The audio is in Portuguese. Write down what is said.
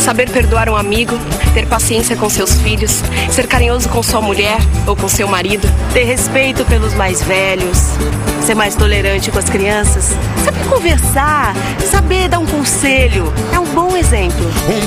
Saber perdoar um amigo, ter paciência com seus filhos, ser carinhoso com sua mulher ou com seu marido. Ter respeito pelos mais velhos, ser mais tolerante com as crianças, saber conversar, saber dar um conselho. É um bom exemplo.